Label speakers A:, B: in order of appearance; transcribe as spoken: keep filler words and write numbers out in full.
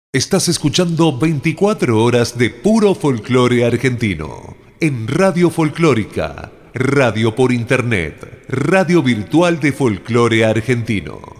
A: Estás escuchando veinticuatro horas de puro folclore argentino en Radio Folclórica, radio por internet, radio virtual de folclore argentino.